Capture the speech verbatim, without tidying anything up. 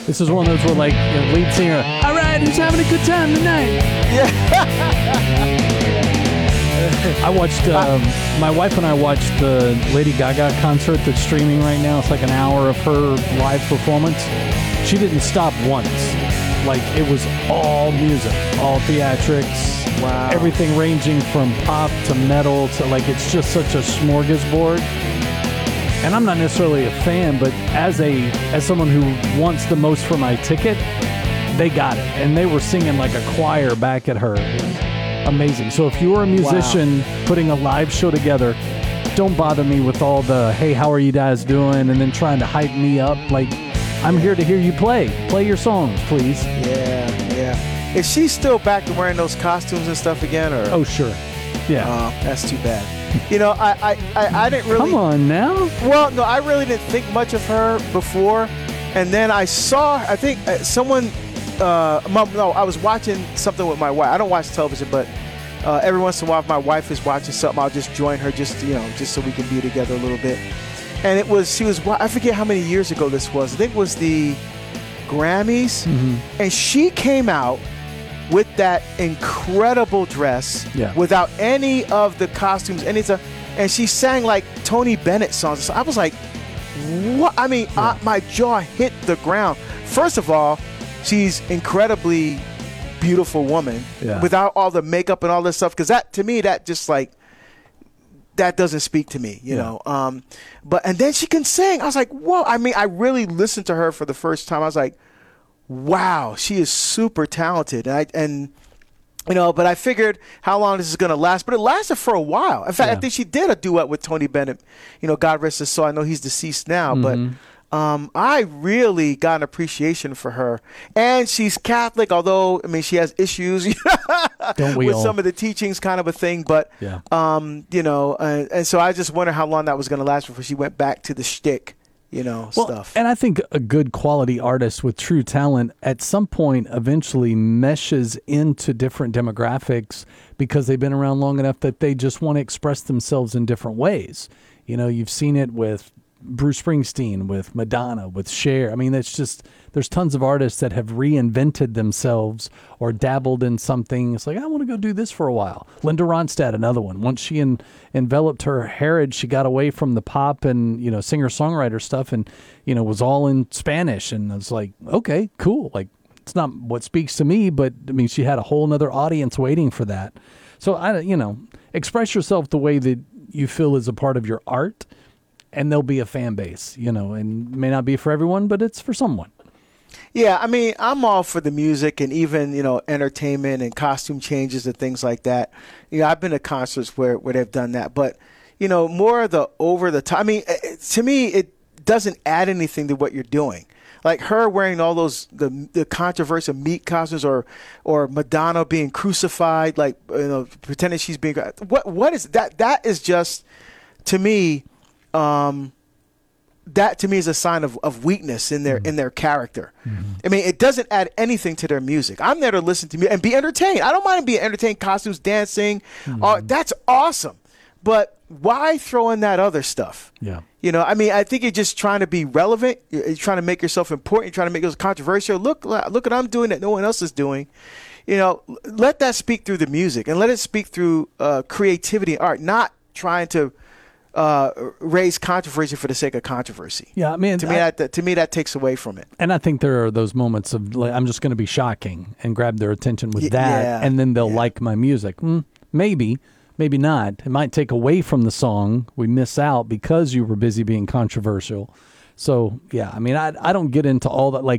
This is one of those where, like, you know, lead singer, all right, who's having a good time tonight? Yeah. I watched, um, my wife and I watched the Lady Gaga concert that's streaming right now. It's like an hour of her live performance. She didn't stop once. Like, it was all music, all theatrics. Wow. Everything ranging from pop to metal to, like, it's just such a smorgasbord. And I'm not necessarily a fan, but as a as someone who wants the most for my ticket, they got it. And they were singing like a choir back at her. It was amazing. So if you're a musician wow. putting a live show together, don't bother me with all the, hey, how are you guys doing? And then trying to hype me up. Like, I'm here to hear you play. Play your songs, please. Yeah, yeah. Is she still back to wearing those costumes and stuff again? Or? Oh, sure. Yeah. Uh, that's too bad. You know, I, I, I, I didn't really... Come on now. Well, no, I really didn't think much of her before. And then I saw, I think uh, someone... Uh, mom, no, I was watching something with my wife. I don't watch television, but uh, every once in a while if my wife is watching something, I'll just join her just, you know, just so we can be together a little bit. And it was, she was, I forget how many years ago this was. I think it was the Grammys. Mm-hmm. And she came out with that incredible dress yeah. without any of the costumes, anything. And she sang like Tony Bennett songs. So I was like, what? I mean, yeah. I, my jaw hit the ground. First of all, she's incredibly beautiful woman yeah. without all the makeup and all this stuff. Because that, to me, that just like, that doesn't speak to me, you yeah. know. Um, but and then she can sing. I was like, whoa. I mean, I really listened to her for the first time. I was like, wow, she is super talented. And, I, and you know, but I figured how long this is going to last. But it lasted for a while. In fact, yeah. I think she did a duet with Tony Bennett. You know, God rest his soul. I know he's deceased now, mm-hmm. but um, I really got an appreciation for her. And she's Catholic, although, I mean, she has issues Don't we with all? some of the teachings, kind of a thing. But, yeah. um, you know, uh, and so I just wonder how long that was going to last before she went back to the shtick. You know, well, stuff. And I think a good quality artist with true talent at some point eventually meshes into different demographics because they've been around long enough that they just want to express themselves in different ways. You know, you've seen it with Bruce Springsteen, with Madonna, with Cher. I mean, it's just, there's tons of artists that have reinvented themselves or dabbled in something. It's like, I want to go do this for a while. Linda Ronstadt, another one. Once she en- enveloped her heritage, she got away from the pop and, you know, singer-songwriter stuff and, you know, was all in Spanish. And I was like, okay, cool. Like, it's not what speaks to me, but I mean, she had a whole nother audience waiting for that. So, I, you know, express yourself the way that you feel is a part of your art. And there'll be a fan base, you know, and it may not be for everyone, but it's for someone. Yeah, I mean, I'm all for the music and even, you know, entertainment and costume changes and things like that. You know, I've been to concerts where, where they've done that. But, you know, more of the over the top. I mean, it, to me, it doesn't add anything to what you're doing. Like her wearing all those, the the controversial meat costumes or or Madonna being crucified, like, you know, pretending she's being, what what is that? That is just, to me, Um, that to me is a sign of, of weakness in their mm-hmm. in their character. Mm-hmm. I mean, it doesn't add anything to their music. I'm there to listen to music and be entertained. I don't mind being entertained, costumes, dancing. Mm-hmm. Uh, that's awesome. But why throw in that other stuff? Yeah. You know, I mean, I think you're just trying to be relevant. You're, you're trying to make yourself important. You're trying to make it controversial. Look, look what I'm doing that no one else is doing. You know, let that speak through the music and let it speak through uh, creativity and art, not trying to Uh, raise controversy for the sake of controversy. Yeah, I mean, to me, I, that, that to me that takes away from it. And I think there are those moments of like, I'm just going to be shocking and grab their attention with y- that, yeah, and then they'll yeah. like my music. Mm, maybe, maybe not. It might take away from the song. We miss out because you were busy being controversial. So yeah, I mean, I I don't get into all that. Like